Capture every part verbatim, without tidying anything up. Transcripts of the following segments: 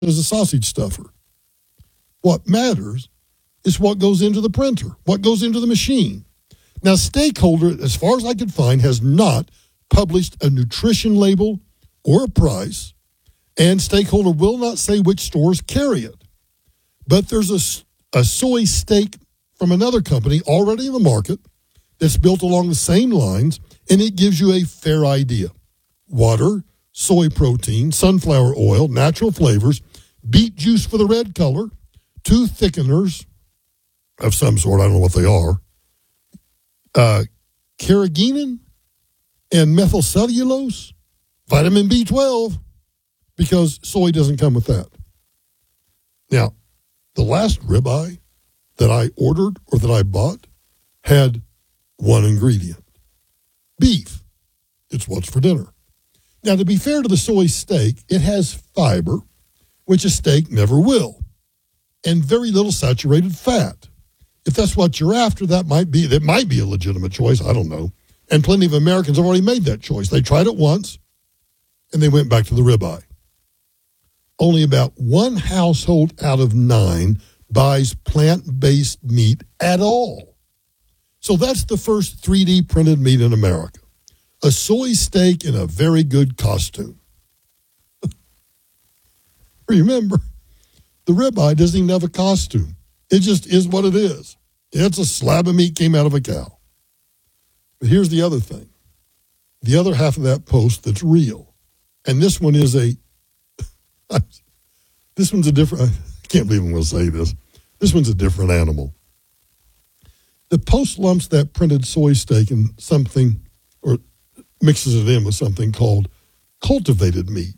as a sausage stuffer. What matters is what goes into the printer, what goes into the machine. Now, Stakeholder, as far as I could find, has not published a nutrition label or a price, and Stakeholder will not say which stores carry it. But there's a, a soy steak from another company already in the market that's built along the same lines, and it gives you a fair idea. Water, soy protein, sunflower oil, natural flavors, beet juice for the red color, two thickeners of some sort, I don't know what they are, uh, carrageenan and methylcellulose, vitamin B twelve, because soy doesn't come with that. Now, the last ribeye that I ordered or that I bought had one ingredient, beef. It's what's for dinner. Now, to be fair to the soy steak, it has fiber, which a steak never will, and very little saturated fat. If that's what you're after, that might be that might be a legitimate choice. I don't know. And plenty of Americans have already made that choice. They tried it once, and they went back to the ribeye. Only about one household out of nine buys plant-based meat at all. So that's the first three D printed meat in America. A soy steak in a very good costume. Remember, the ribeye doesn't even have a costume. It just is what it is. It's a slab of meat came out of a cow. But here's the other thing. The other half of that post that's real. And this one is a, this one's a different, I can't believe I'm going to say this. This one's a different animal. The post lumps that printed soy steak in something, or mixes it in with something called cultivated meat.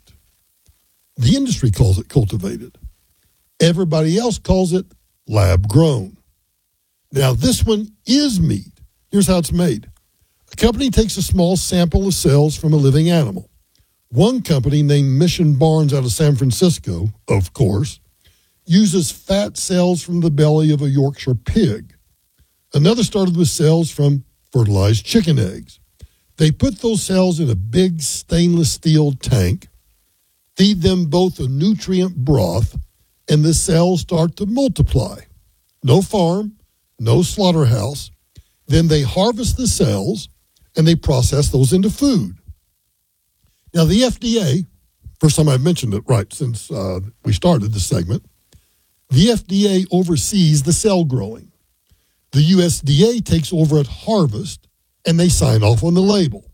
The industry calls it cultivated. Everybody else calls it lab grown. Now, this one is meat. Here's how it's made. A company takes a small sample of cells from a living animal. One company, named Mission Barns out of San Francisco, of course, uses fat cells from the belly of a Yorkshire pig. Another started with cells from fertilized chicken eggs. They put those cells in a big stainless steel tank, feed them both a nutrient broth, and the cells start to multiply. No farm, no slaughterhouse. Then they harvest the cells, and they process those into food. Now, the F D A, first time I've mentioned it, right, since uh, we started this segment, the F D A oversees the cell growing. The U S D A takes over at harvest, and they sign off on the label.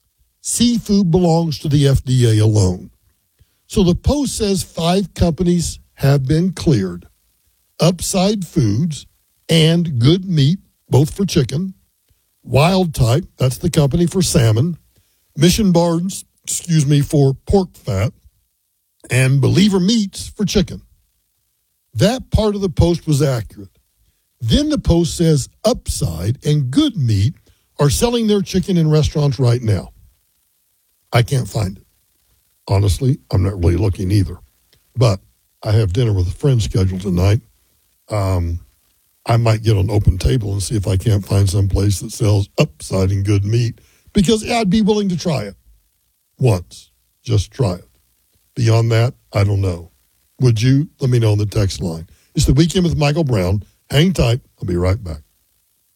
Seafood belongs to the F D A alone. So the Post says five companies have been cleared. Upside Foods and Good Meat, both for chicken. Wild Type, that's the company for salmon. Mission Barns, excuse me, for pork fat. And Believer Meats for chicken. That part of the Post was accurate. Then the Post says Upside and Good Meat are selling their chicken in restaurants right now. I can't find it. Honestly, I'm not really looking either. But I have dinner with a friend scheduled tonight. Um, I might get on Open Table and see if I can't find some place that sells Upside and Good Meat, because I'd be willing to try it once. Just try it. Beyond that, I don't know. Would you? Let me know on the text line. It's the Weekend with Michael Brown. Hang tight. I'll be right back.